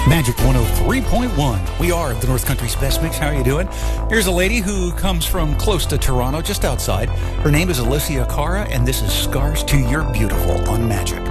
Magic 103.1. We are the North Country's best mix. How are you doing? Here's a lady who comes from close to Toronto, just outside. Her name is Alicia Cara, and this is Scars to You're Beautiful on Magic.